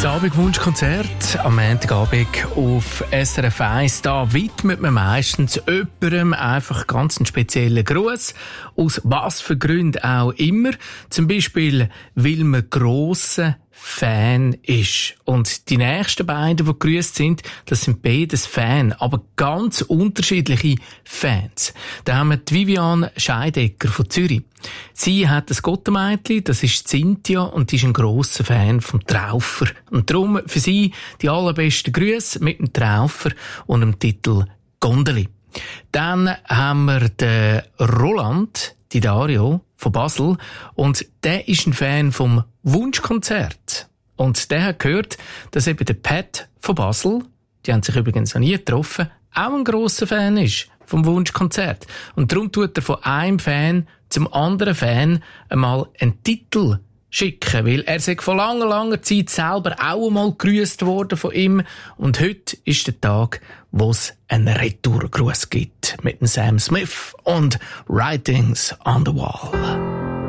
Das Abendwunschkonzert am Montagabend auf SRF 1. Da widmet man meistens jemandem einfach ganz einen speziellen Gruß. Aus was für Gründen auch immer. Zum Beispiel, weil man grosser Fan ist. Und die nächsten beiden, die gegrüßt sind, das sind beides Fans, aber ganz unterschiedliche Fans. Da haben wir die Vivian Scheidegger von Zürich. Sie hat ein Gottemädchen, das ist Cynthia, und die ist ein grosser Fan vom Traufer. Und darum für sie die allerbesten Grüße mit dem Traufer und dem Titel Gondeli. Dann haben wir den Roland, die Dario von Basel, und der ist ein Fan vom Wunschkonzert. Und der hat gehört, dass eben der Pat von Basel, die haben sich übrigens noch nie getroffen, auch ein grosser Fan ist vom Wunschkonzert. Und darum tut er von einem Fan zum anderen Fan einmal einen Titel schicken, weil er sich vor langer Zeit selber auch einmal gegrüßt worden von ihm. Und heute ist der Tag, wo es einen Retourgruß gibt mit dem Sam Smith und Writings on the Wall.